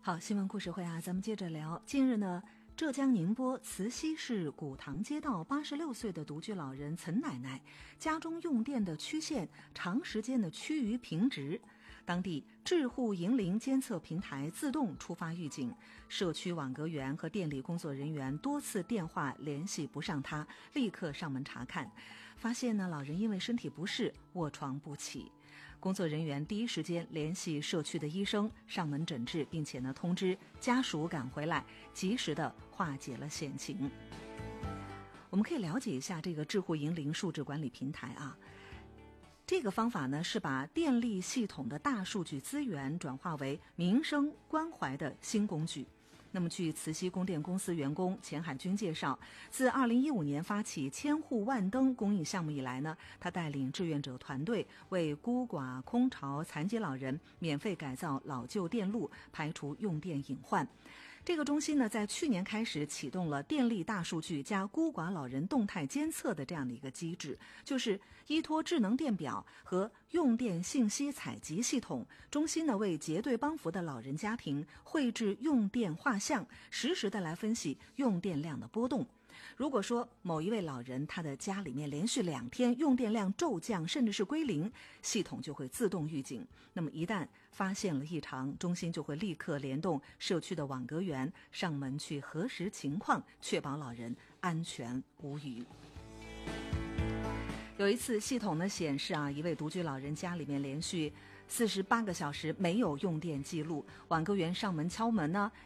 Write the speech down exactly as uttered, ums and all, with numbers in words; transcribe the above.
好，新闻故事会啊，咱们接着聊。近日呢，浙江宁波慈溪市古塘街道八十六岁的独居老人岑奶奶家中用电的曲线长时间的趋于平直，当地智户银铃监测平台自动触发预警，社区网格员和电力工作人员多次电话联系不上他，立刻上门查看，发现呢老人因为身体不适卧床不起。工作人员第一时间联系社区的医生上门诊治，并且呢通知家属赶回来，及时的化解了险情。我们可以了解一下这个智户银铃数字管理平台啊。这个方法呢是把电力系统的大数据资源转化为民生关怀的新工具。那么据慈溪供电公司员工钱海军介绍，自二零一五年发起千户万灯公益项目以来呢，他带领志愿者团队为孤寡、空巢、残疾老人免费改造老旧电路，排除用电隐患。这个中心呢，在去年开始启动了电力大数据加孤寡老人动态监测的这样的一个机制，就是依托智能电表和用电信息采集系统，中心呢为结对帮扶的老人家庭绘制用电画像，实时的来分析用电量的波动。如果说某一位老人他的家里面连续两天用电量骤降甚至是归零，系统就会自动预警。那么一旦发现了异常，中心就会立刻联动社区的网格员上门去核实情况，确保老人安全无虞。有一次系统呢显示啊，一位独居老人家里面连续四十八个小时没有用电记录，网格员上门敲门呢，